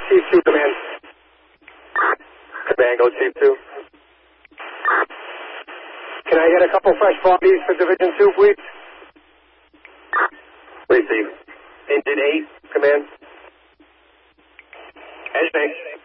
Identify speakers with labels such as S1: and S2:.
S1: Chief 2, command. Command, go Chief 2. Can I get a couple fresh bodies for Division 2, please? Receive. Engine 8, command. Engine 8.